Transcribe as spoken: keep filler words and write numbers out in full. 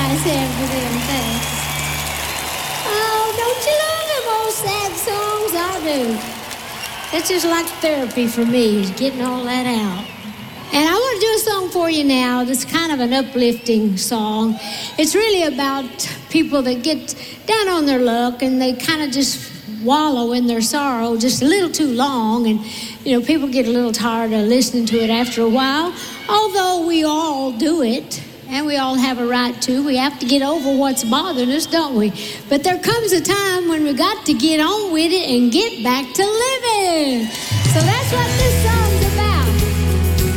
nice hand for them. Thanks. Oh, don't you love them old sad songs? I do. That's just like therapy for me, is getting all that out. And I want to do a song for you now that's kind of an uplifting song. It's really about people that get down on their luck and they kind of just wallow in their sorrow just a little too long. And, you know, people get a little tired of listening to it after a while. Although we all do it, and we all have a right to. We have to get over what's bothering us, don't we? But there comes a time when we got to get on with it and get back to living. So that's what this song